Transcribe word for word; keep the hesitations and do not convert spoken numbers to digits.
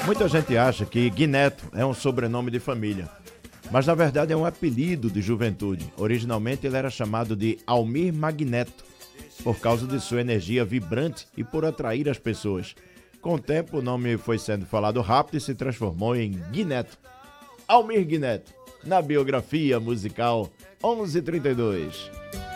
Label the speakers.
Speaker 1: Muita gente acha que Guineto é um sobrenome de família, mas na verdade é um apelido de juventude. Originalmente ele era chamado de Almir Magneto, por causa de sua energia vibrante e por atrair as pessoas. Com o tempo o nome foi sendo falado rápido e se transformou em Guineto. Almir Guineto, na biografia musical onze e trinta e dois.